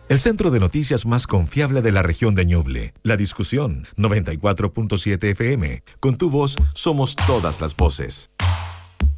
El centro de noticias más confiable de la región de Ñuble. La Discusión, 94.7 FM. Con tu voz somos todas las voces.